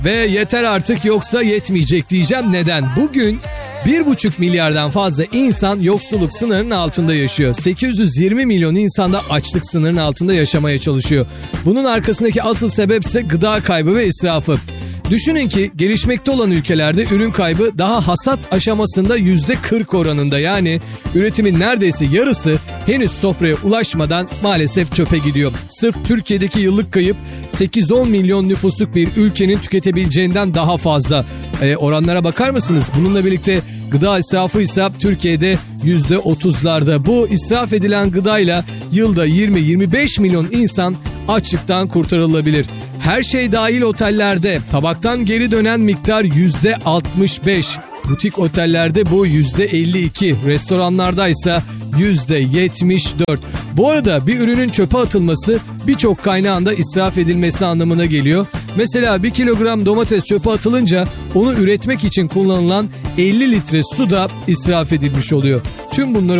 Ve yeter artık yoksa yetmeyecek diyeceğim. Neden? Bugün 1,5 milyardan fazla insan yoksulluk sınırının altında yaşıyor. 820 milyon insan da açlık sınırının altında yaşamaya çalışıyor. Bunun arkasındaki asıl sebep ise gıda kaybı ve israfı. Düşünün ki gelişmekte olan ülkelerde ürün kaybı daha hasat aşamasında %40 oranında, yani üretimin neredeyse yarısı henüz sofraya ulaşmadan maalesef çöpe gidiyor. Sırf Türkiye'deki yıllık kayıp 8-10 milyon nüfusluk bir ülkenin tüketebileceğinden daha fazla. Oranlara bakar mısınız? Bununla birlikte gıda israfı ise Türkiye'de %30'larda. Bu israf edilen gıdayla yılda 20-25 milyon insan açlıktan kurtarılabilir. Her şey dahil otellerde tabaktan geri dönen miktar %65. Butik otellerde bu %52. Restoranlarda ise %74. Bu arada bir ürünün çöpe atılması birçok kaynağın da israf edilmesi anlamına geliyor. Mesela 1 kilogram domates çöpe atılınca onu üretmek için kullanılan 50 litre su da israf edilmiş oluyor. Tüm bunları